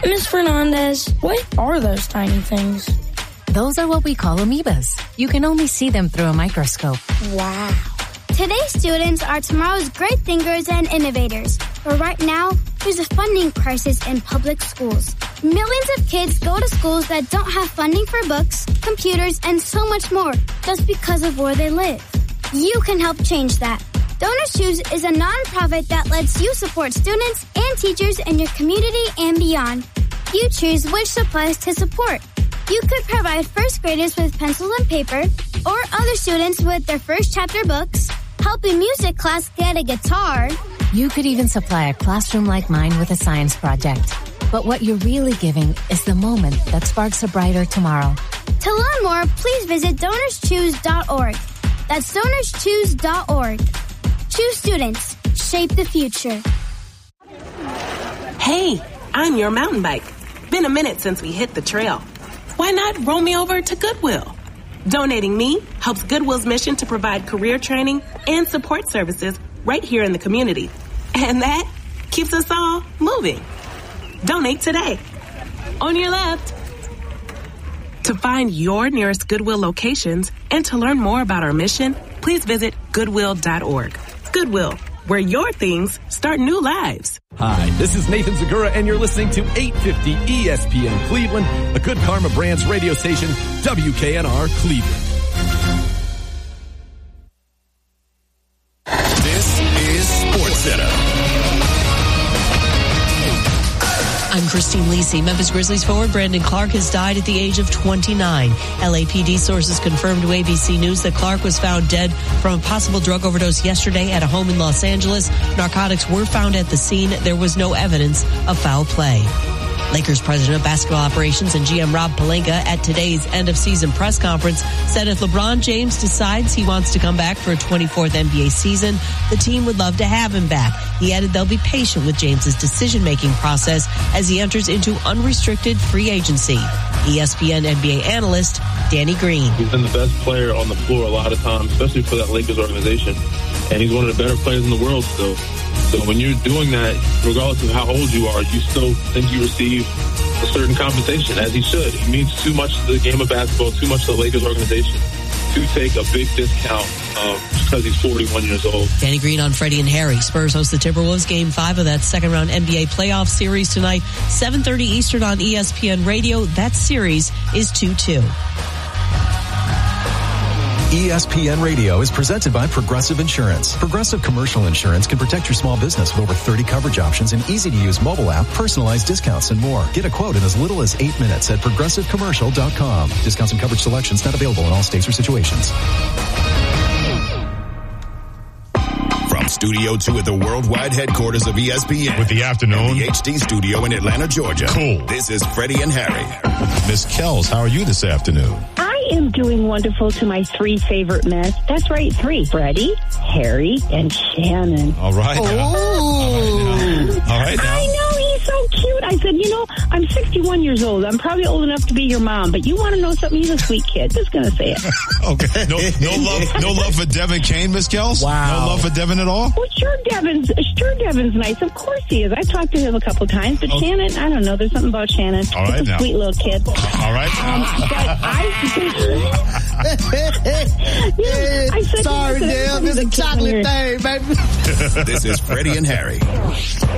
Ms. Fernandez, what are those tiny things? Those are what we call amoebas. You can only see them through a microscope. Wow. Today's students are tomorrow's great thinkers and innovators. But right now, there's a funding crisis in public schools. Millions of kids go to schools that don't have funding for books, computers, and so much more just because of where they live. You can help change that. Donors Choose is a nonprofit that lets you support students and teachers in your community and beyond. You choose which supplies to support. You could provide first graders with pencil and paper, or other students with their first chapter books, help a music class get a guitar. You could even supply a classroom like mine with a science project. But what you're really giving is the moment that sparks a brighter tomorrow. To learn more, please visit DonorsChoose.org. That's DonorsChoose.org. Choose students. Shape the future. Hey, I'm your mountain bike. Been a minute since we hit the trail. Why not roll me over to Goodwill? Donating me helps Goodwill's mission to provide career training and support services right here in the community. And that keeps us all moving. Donate today. On your left. To find your nearest Goodwill locations and to learn more about our mission, please visit Goodwill.org. Goodwill, where your things start new lives. Hi, this is Nathan Zagura, and you're listening to 850 ESPN Cleveland, the Good Karma Brands radio station, WKNR Cleveland. This is SportsCenter. I'm Christine Lisi. Memphis Grizzlies forward Brandon Clark has died at the age of 29. LAPD sources confirmed to ABC News that Clark was found dead from a possible drug overdose yesterday at a home in Los Angeles. Narcotics were found at the scene. There was no evidence of foul play. Lakers president of basketball operations and GM Rob Pelinka at today's end-of-season press conference said if LeBron James decides he wants to come back for a 24th NBA season, the team would love to have him back. He added they'll be patient with James's decision-making process as he enters into unrestricted free agency. ESPN NBA analyst Danny Green. He's been the best player on the floor a lot of times, especially for that Lakers organization. And he's one of the better players in the world still. So when you're doing that, regardless of how old you are, you still think you receive a certain compensation, as he should. He means too much to the game of basketball, too much to the Lakers organization to take a big discount just because he's 41 years old. Danny Green on Freddie and Harry. Spurs host the Timberwolves Game 5 of that second-round NBA playoff series tonight, 7:30 Eastern on ESPN Radio. That series is 2-2. ESPN Radio is presented by Progressive Insurance. Progressive Commercial Insurance can protect your small business with over 30 coverage options and easy-to-use mobile app, personalized discounts, and more. Get a quote in as little as 8 minutes at ProgressiveCommercial.com. Discounts and coverage selections not available in all states or situations. From Studio 2 at the worldwide headquarters of ESPN. With the afternoon. And the HD studio in Atlanta, Georgia. Cool. This is Freddie and Harry. Miss Kells, how are you this afternoon? I am doing wonderful to my three favorite men. That's right, three. Freddie, Harry, and Shannon. All right. All right now. I know, he's so cute. I said, I'm 61 years old. I'm probably old enough to be your mom, but you want to know something? He's a sweet kid. Just going to say it. Okay. No love for Devin Kane, Miss Kells? Wow. No love for Devin at all? Well, sure, Devin's nice. Of course he is. I've talked to him a couple times, but Shannon, I don't know. There's something about Shannon. All right, He's a sweet little kid. All right. I said, sorry, Deb. It's a chocolate thing, baby. This is Freddie and Harry.